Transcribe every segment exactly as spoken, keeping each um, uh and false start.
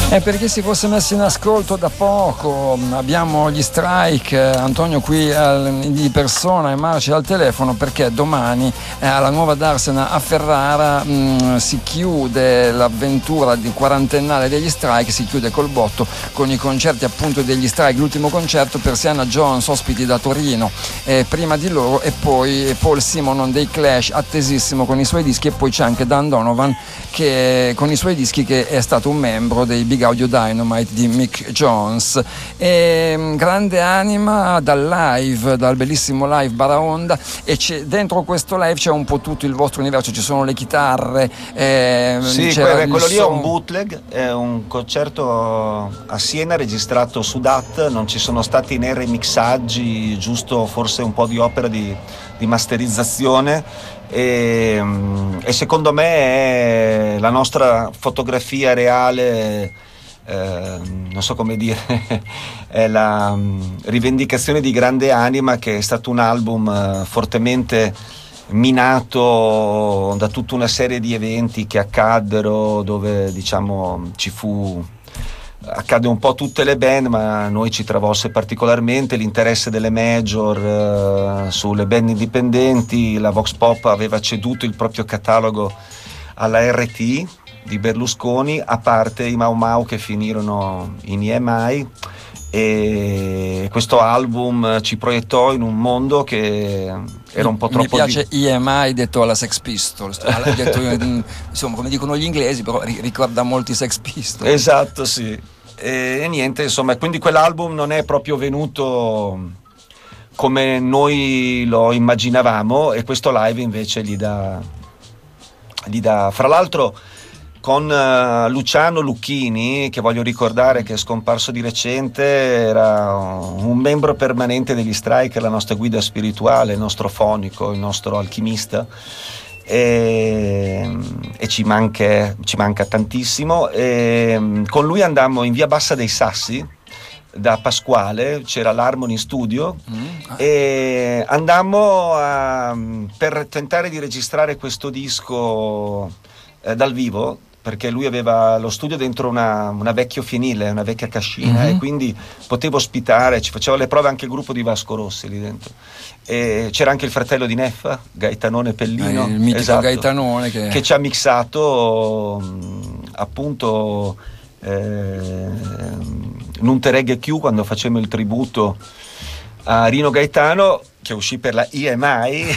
E per chi si fosse messo in ascolto da poco, abbiamo gli Strike, Antonio qui di persona e Marci al telefono, perché domani alla Nuova Darsena a Ferrara mh, si chiude l'avventura di quarantennale degli Strike, si chiude col botto con i concerti appunto degli Strike, l'ultimo concerto per Sienna Jones, ospiti da Torino, eh, prima di loro, e poi Paul Simonon dei Clash, attesissimo con i suoi dischi, e poi c'è anche Dan Donovan che con i suoi dischi, che è stato un membro dei Big Audio Dynamite di Mick Jones. E, grande anima dal live, dal bellissimo live Baraonda, e c'è, dentro questo live c'è un po' tutto il vostro universo, ci sono le chitarre, eh, sì, quello, quello lì è un bootleg, è un concerto a Siena registrato su D A T, non ci sono stati né remixaggi, giusto forse un po' di opera di, di masterizzazione. E, e secondo me è la nostra fotografia reale, eh, non so come dire, è la um, rivendicazione di grande anima, che è stato un album uh, fortemente minato da tutta una serie di eventi che accaddero, dove diciamo ci fu accade un po' tutte le band, ma noi ci travolse particolarmente l'interesse delle major eh, sulle band indipendenti. La Vox Pop aveva ceduto il proprio catalogo alla R T di Berlusconi, a parte i Mau Mau che finirono in E M I, e questo album ci proiettò in un mondo che era un po' troppo. Mi piace di... E M I detto alla Sex Pistols, detto, insomma, come dicono gli inglesi, però ricorda molti Sex Pistols. Esatto, sì. E, e niente, insomma, quindi quell'album non è proprio venuto come noi lo immaginavamo, e questo live invece gli dà, gli dà. Fra l'altro con uh, Luciano Lucchini, che voglio ricordare che è scomparso di recente, era un membro permanente degli Strike, la nostra guida spirituale, il nostro fonico, il nostro alchimista, e, e ci, manca, ci manca tantissimo. E con lui andammo in via Bassa dei Sassi da Pasquale, c'era l'Harmony Studio, mm. e andammo a, per tentare di registrare questo disco eh, dal vivo, perché lui aveva lo studio dentro una, una vecchio fienile, una vecchia cascina, mm-hmm. e quindi potevo ospitare, ci faceva le prove anche il gruppo di Vasco Rossi lì dentro. E c'era anche il fratello di Neffa, Gaetanone Pellino, eh, il mitico esatto, Gaetanone che... che ci ha mixato appunto eh, Nunte Reggae Q, quando facemmo il tributo a Rino Gaetano, che uscì per la E M I.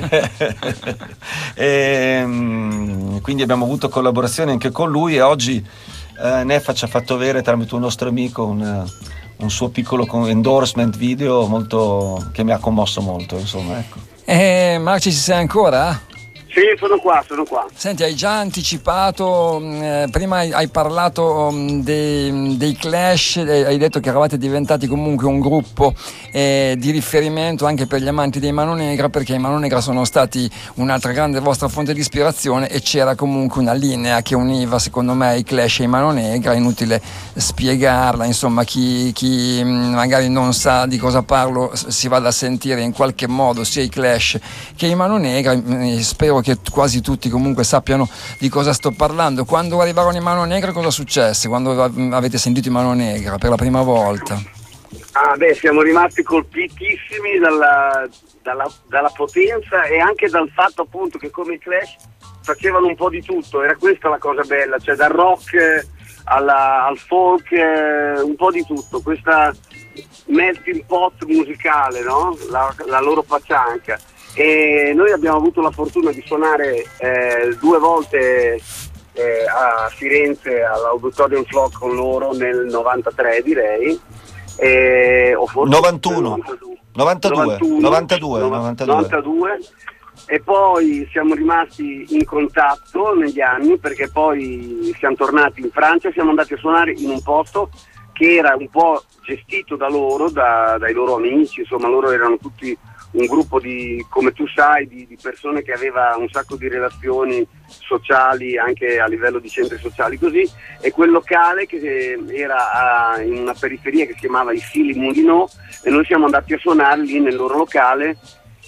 E, quindi abbiamo avuto collaborazioni anche con lui, e oggi eh, Neffa ci ha fatto avere tramite un nostro amico un, un suo piccolo endorsement video molto, che mi ha commosso molto, insomma, ecco. Eh, Marci, ci sei ancora? Sì, sono qua, sono qua. Senti, hai già anticipato, eh, prima hai, hai parlato um, dei, dei Clash, eh, hai detto che eravate diventati comunque un gruppo eh, di riferimento anche per gli amanti dei Mano Negra, perché i Mano Negra sono stati un'altra grande vostra fonte di ispirazione, e c'era comunque una linea che univa secondo me i Clash e i Mano Negra, inutile spiegarla, insomma chi, chi magari non sa di cosa parlo si vada a sentire in qualche modo sia i Clash che i Mano Negra. Spero che quasi tutti comunque sappiano di cosa sto parlando. Quando arrivarono in Mano Negra cosa successe? Quando avete sentito in Mano Negra per la prima volta? Ah beh, siamo rimasti colpitissimi dalla, dalla, dalla potenza, e anche dal fatto appunto che come i Clash facevano un po' di tutto. Era questa la cosa bella, cioè dal rock alla, al folk, eh, un po' di tutto, questa melting pot musicale, no? La, la loro paccianca. E noi abbiamo avuto la fortuna di suonare eh, due volte eh, a Firenze all'Auditorium Flock con loro nel novantatré, direi, e, o forse novantuno, novantadue, novantadue, novantadue, novantadue, novantadue, e poi siamo rimasti in contatto negli anni, perché poi siamo tornati in Francia e siamo andati a suonare in un posto che era un po' gestito da loro, da, dai loro amici, insomma loro erano tutti un gruppo di, come tu sai, di, di persone che aveva un sacco di relazioni sociali anche a livello di centri sociali così, e quel locale che era a, in una periferia che si chiamava i Fili Moulineaux, e noi siamo andati a suonare lì nel loro locale.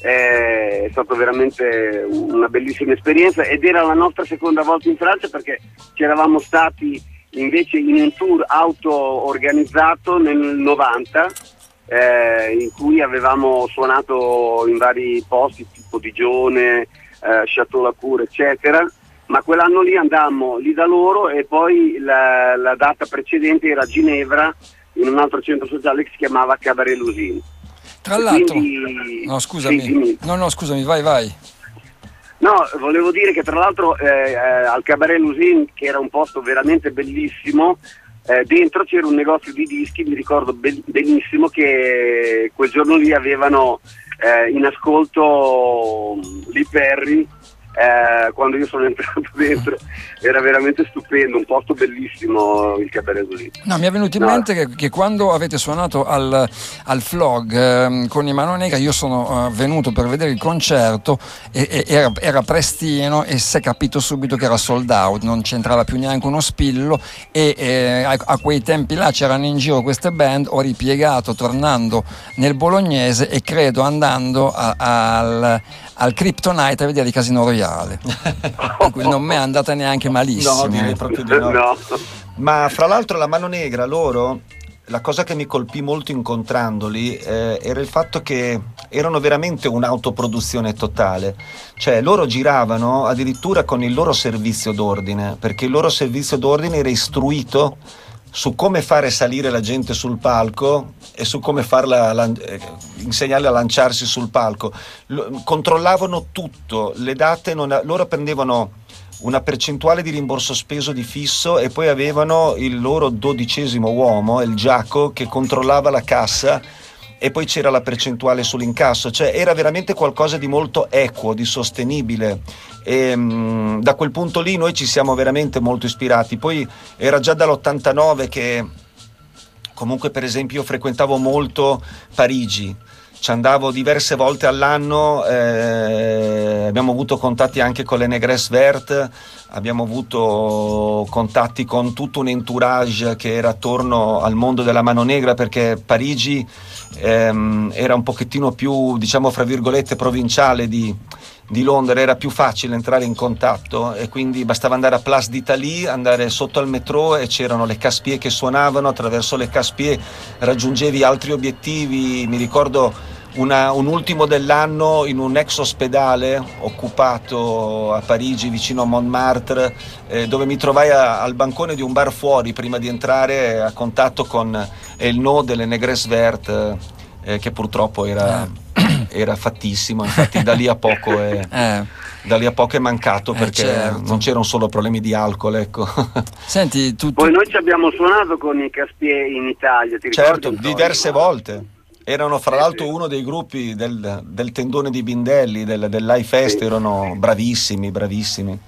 È stata veramente una bellissima esperienza, ed era la nostra seconda volta in Francia, perché ci eravamo stati invece in un tour auto-organizzato nel novanta, eh, in cui avevamo suonato in vari posti tipo Digione, eh, Château-Lacour eccetera, ma quell'anno lì andammo lì da loro e poi la, la data precedente era a Ginevra in un altro centro sociale che si chiamava Cabaret Lusine. Tra l'altro, quindi, no scusami, sì, no no scusami, vai vai. No, volevo dire che tra l'altro eh, eh, al Cabaret Lusine, che era un posto veramente bellissimo, eh, dentro c'era un negozio di dischi, mi ricordo be- benissimo che quel giorno lì avevano eh, in ascolto Lee Perry. Eh, quando io sono entrato dentro era veramente stupendo, un posto bellissimo il Cabaret Lusine. No, mi è venuto in no. mente che, che quando avete suonato al, al Flog eh, con i Mano Negra, io sono eh, venuto per vedere il concerto e, e era, era prestino e si è capito subito che era sold out, non c'entrava più neanche uno spillo e eh, a, a quei tempi là c'erano in giro queste band. Ho ripiegato tornando nel bolognese e credo andando a, a, al al Kryptonite a vedere i Casino Royale. Non mi è andata neanche malissimo. No, direi proprio di no. no. Ma fra l'altro la Mano Negra, loro, la cosa che mi colpì molto incontrandoli eh, era il fatto che erano veramente un'autoproduzione totale. Cioè loro giravano addirittura con il loro servizio d'ordine, perché il loro servizio d'ordine era istruito su come fare salire la gente sul palco e su come farla lan- insegnarle a lanciarsi sul palco. L- controllavano tutto, le date non a- loro prendevano una percentuale di rimborso speso di fisso e poi avevano il loro dodicesimo uomo, il Giaco, che controllava la cassa e poi c'era la percentuale sull'incasso. Cioè era veramente qualcosa di molto equo, di sostenibile. E, mh, da quel punto lì noi ci siamo veramente molto ispirati. Poi era già dall'ottantanove che comunque, per esempio, io frequentavo molto Parigi, ci andavo diverse volte all'anno, eh, abbiamo avuto contatti anche con le Négresse Vertes, abbiamo avuto contatti con tutto un entourage che era attorno al mondo della Mano Negra, perché Parigi ehm, era un pochettino più, diciamo fra virgolette, provinciale di, di Londra, era più facile entrare in contatto e quindi bastava andare a Place d'Italie, andare sotto al metro e c'erano le caspie che suonavano, attraverso le caspie raggiungevi altri obiettivi. Mi ricordo una, un ultimo dell'anno in un ex ospedale occupato a Parigi vicino a Montmartre, eh, dove mi trovai a, al bancone di un bar fuori prima di entrare a contatto con il no delle Négresse Vertes, eh, che purtroppo era, era fattissimo, infatti da lì a poco è, eh. da lì a poco è mancato, perché eh, certo. non c'erano solo problemi di alcol, ecco. Senti, tu, tu... Poi noi ci abbiamo suonato con i Caspie in Italia, ti certo, ricordi? diverse volte. Erano fra l'altro uno dei gruppi del, del tendone di Bindelli, del, del Live Fest, erano bravissimi, bravissimi.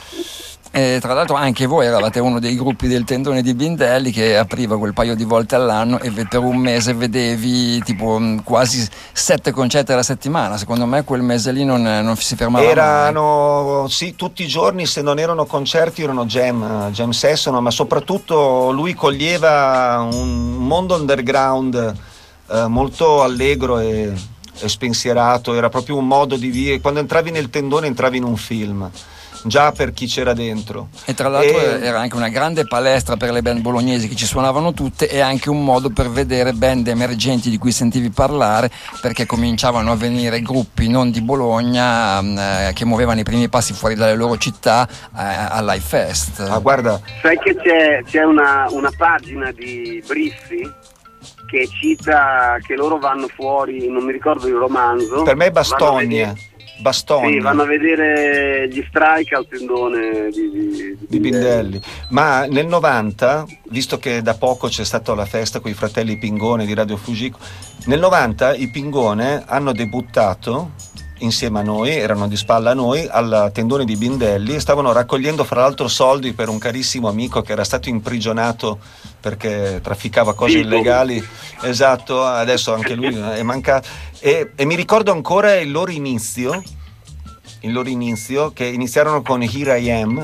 E tra l'altro anche voi eravate uno dei gruppi del tendone di Bindelli che apriva quel paio di volte all'anno e per un mese vedevi tipo quasi sette concerti alla settimana. Secondo me quel mese lì non, non si fermava erano mai. Sì, tutti i giorni, se non erano concerti erano jam, jam session, ma soprattutto lui coglieva un mondo underground eh, molto allegro e, e spensierato. Era proprio un modo di vivere. Quando entravi nel tendone entravi in un film, già per chi c'era dentro. E tra l'altro e... era anche una grande palestra per le band bolognesi che ci suonavano tutte, e anche un modo per vedere band emergenti di cui sentivi parlare, perché cominciavano a venire gruppi non di Bologna eh, che muovevano i primi passi fuori dalle loro città eh, al Live Fest. Ah, guarda, sai che c'è, c'è una, una pagina di Brizzi che cita che loro vanno fuori, non mi ricordo il romanzo, per me è Bastogne. Bastoni. Sì, vanno a vedere gli strike al tendone di, di, di Bindelli. Ma nel novanta, visto che da poco c'è stata la festa con i fratelli Pingone di Radio Fugico, nel novanta i Pingone hanno debuttato insieme a noi, erano di spalla a noi, al tendone di Bindelli, e stavano raccogliendo fra l'altro soldi per un carissimo amico che era stato imprigionato perché trafficava cose sì, illegali. Esatto, adesso anche lui è mancato. E, e mi ricordo ancora il loro inizio, il loro inizio, che iniziarono con Here I Am.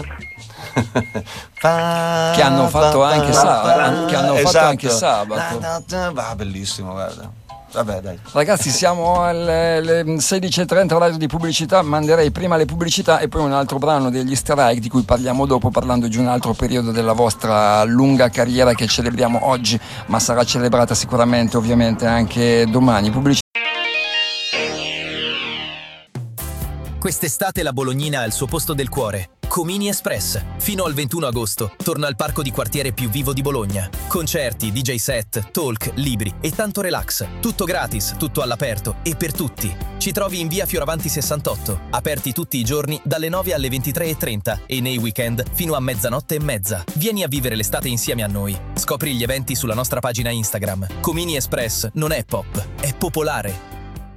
Che hanno fatto anche sabato, che hanno fatto esatto. anche sabato. Va, bellissimo, guarda. Vabbè, dai. Ragazzi, siamo alle sedici e trenta, orario di pubblicità. Manderei prima le pubblicità e poi un altro brano degli Strike di cui parliamo dopo, parlando di un altro periodo della vostra lunga carriera che celebriamo oggi, ma sarà celebrata sicuramente ovviamente anche domani. Pubblicità. Quest'estate la Bolognina ha il suo posto del cuore. Comini Express. Fino al ventuno agosto torna al parco di quartiere più vivo di Bologna. Concerti, D J set, talk, libri e tanto relax. Tutto gratis, tutto all'aperto e per tutti. Ci trovi in via Fioravanti sessantotto, aperti tutti i giorni dalle nove alle ventitré e trenta e nei weekend fino a mezzanotte e mezza. Vieni a vivere l'estate insieme a noi. Scopri gli eventi sulla nostra pagina Instagram. Comini Express non è pop, è popolare.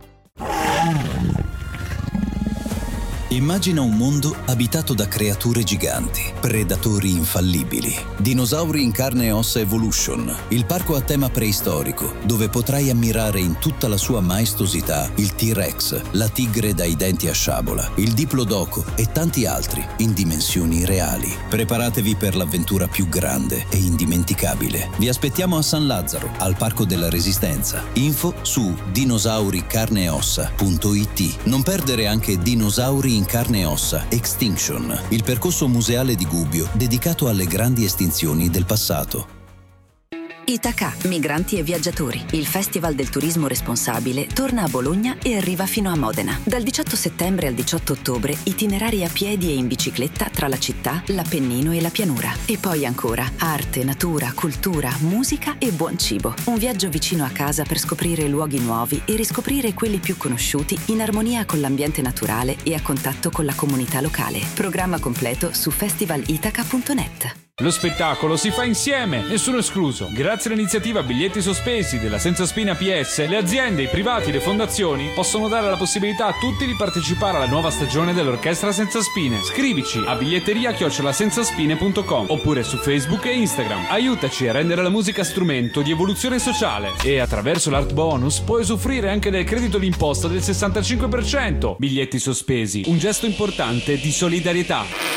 Immagina un mondo abitato da creature giganti, predatori infallibili. Dinosauri in carne e ossa Evolution, il parco a tema preistorico, dove potrai ammirare in tutta la sua maestosità il T-Rex, la tigre dai denti a sciabola, il Diplodocus e tanti altri in dimensioni reali. Preparatevi per l'avventura più grande e indimenticabile. Vi aspettiamo a San Lazzaro, al Parco della Resistenza. Info su dinosauri carne e ossa punto it. Non perdere anche Dinosauri in carne e ossa Extinction, il percorso museale di Gubbio dedicato alle grandi estinzioni del passato. Itaca, migranti e viaggiatori. Il Festival del Turismo Responsabile torna a Bologna e arriva fino a Modena. Dal diciotto settembre al diciotto ottobre, itinerari a piedi e in bicicletta tra la città, l'Appennino e la pianura. E poi ancora arte, natura, cultura, musica e buon cibo. Un viaggio vicino a casa per scoprire luoghi nuovi e riscoprire quelli più conosciuti in armonia con l'ambiente naturale e a contatto con la comunità locale. Programma completo su festival itaca punto net. Lo spettacolo si fa insieme, nessuno escluso. Grazie all'iniziativa Biglietti Sospesi della Senza Spina P S, le aziende, i privati e le fondazioni possono dare la possibilità a tutti di partecipare alla nuova stagione dell'Orchestra Senza Spine. Scrivici a biglietteria chiocciola senzaspine punto com oppure su Facebook e Instagram. Aiutaci a rendere la musica strumento di evoluzione sociale e attraverso l'Art Bonus puoi usufruire anche del credito d'imposta del sessantacinque per cento. Biglietti Sospesi, un gesto importante di solidarietà.